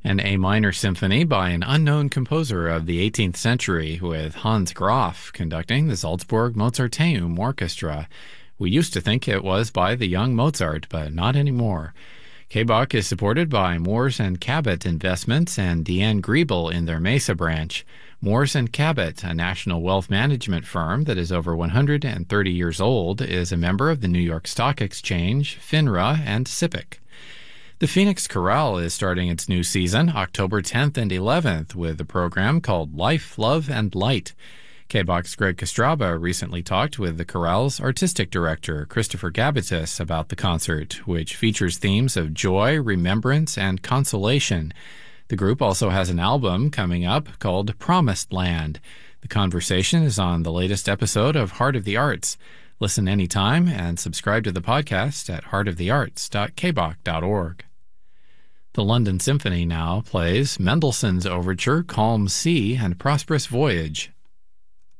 An A minor symphony by an unknown composer of the 18th century with Hans Graf conducting the Salzburg Mozarteum Orchestra. We used to think it was by the young Mozart, but not anymore. K-Bach is supported by Moores and Cabot Investments and Deanne Griebel in their Mesa branch. Moores and Cabot, a national wealth management firm that is over 130 years old, is a member of the New York Stock Exchange, FINRA, and SIPC. The Phoenix Chorale is starting its new season October 10th and 11th with a program called Life, Love, and Light. K-Bach's Greg Kostraba recently talked with the chorale's artistic director, Christopher Gabatis, about the concert, which features themes of joy, remembrance, and consolation. The group also has an album coming up called Promised Land. The conversation is on the latest episode of Heart of the Arts. Listen anytime and subscribe to the podcast at heartofthearts.kbach.org. The London Symphony now plays Mendelssohn's Overture, Calm Sea and Prosperous Voyage,